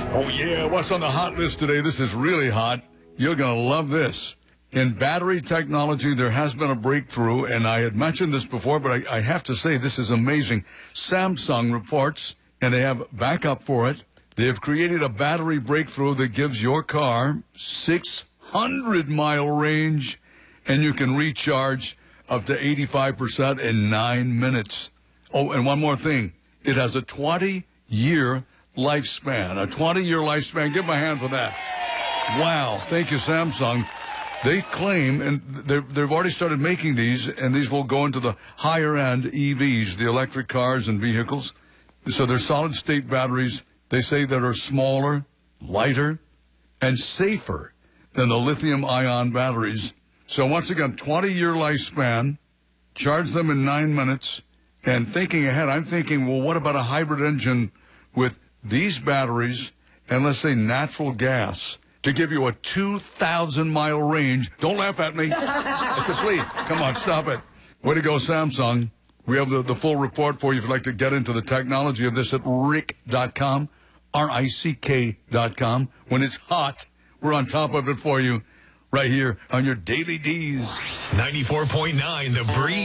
Oh, yeah. What's on the hot list today? This is really hot. You're going to love this. In battery technology, there has been a breakthrough, and I had mentioned this before, but I have to say this is amazing. Samsung reports, and they have backup for it, they have created a battery breakthrough that gives your car 600-mile range, and you can recharge up to 85% in 9 minutes. Oh, and one more thing. It has a 20-year lifespan. A 20-year lifespan. Give them a hand for that. Wow. Thank you, Samsung. They claim, and they've already started making these, and these will go into the higher-end EVs, the electric cars and vehicles. So they're solid-state batteries, they say, that are smaller, lighter, and safer than the lithium-ion batteries. So once again, 20-year lifespan, charge them in 9 minutes, and thinking ahead, I'm thinking, well, what about a hybrid engine with these batteries and, let's say, natural gas to give you a 2,000-mile range? Don't laugh at me. I said, please, come on, stop it. Way to go, Samsung. We have the full report for you if you'd like to get into the technology of this at rick.com, RICK.com. When it's hot, we're on top of it for you right here on your Daily D's. 94.9 The Breeze.